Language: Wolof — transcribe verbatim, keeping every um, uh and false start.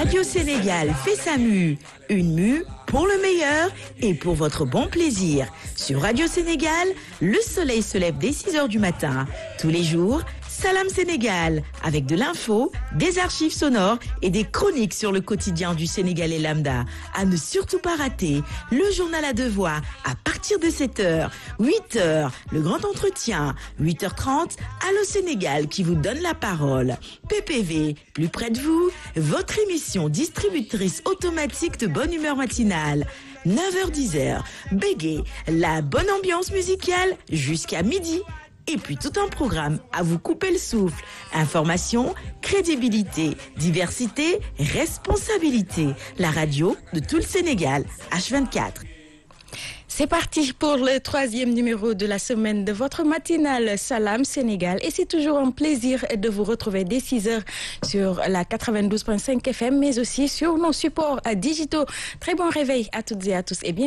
Radio Sénégal fait sa mue. Une mue pour le meilleur et pour votre bon plaisir. Sur Radio Sénégal, le soleil se lève dès six heures du matin. Tous les jours, Salam Sénégal, avec de l'info, des archives sonores et des chroniques sur le quotidien du Sénégalais lambda. À ne surtout pas rater, le journal à deux voix à partir de sept heures, huit heures, le grand entretien, huit heures trente, Allo Sénégal qui vous donne la parole. P P V, plus près de vous, votre émission distributrice automatique de bonne humeur matinale. neuf heures dix, Bégué, la bonne ambiance musicale jusqu'à midi. Et puis tout un programme à vous couper le souffle. Information, crédibilité, diversité, responsabilité. La radio de tout le Sénégal, H vingt-quatre. C'est parti pour le troisième numéro de la semaine de votre matinale Salam Sénégal. Et c'est toujours un plaisir de vous retrouver dès six heures sur la quatre-vingt-douze virgule cinq F M, mais aussi sur nos supports digitaux. Très bon réveil à toutes et à tous et bien